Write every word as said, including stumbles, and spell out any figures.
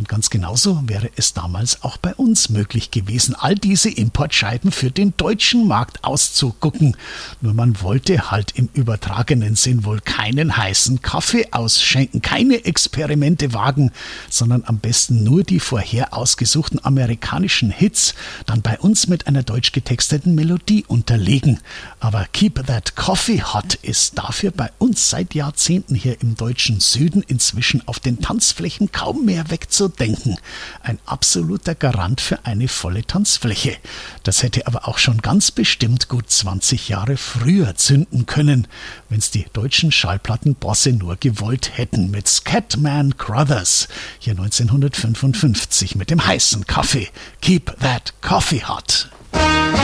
Und ganz genauso wäre es damals auch bei uns möglich gewesen, all diese Importscheiben für den deutschen Markt auszugucken. Nur man wollte halt im übertragenen Sinn wohl keinen heißen Kaffee ausschenken, keine Experimente wagen, sondern am besten nur die vorher ausgesuchten amerikanischen Hits dann bei uns mit einer deutsch getexteten Melodie unterlegen. Aber Keep That Coffee Hot ist dafür bei uns seit Jahrzehnten hier im deutschen Süden inzwischen auf den Tanzflächen kaum mehr wegzudenken. Ein absoluter Garant für eine volle Tanzfläche. Das hätte aber auch schon ganz bestimmt gut zwanzig Jahre früher zünden können, wenn's die deutschen Schallplattenbosse nur gewollt hätten, mit Scatman Crothers, hier neunzehnhundertfünfundfünfzig mit dem heißen Kaffee. Keep That Coffee Hot.